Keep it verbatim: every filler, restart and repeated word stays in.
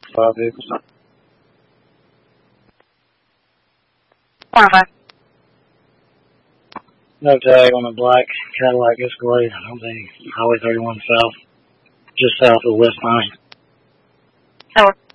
Five vehicles. Five. No tag on a black Cadillac Escalade on the Highway thirty-one South, just south of West Nine. Over.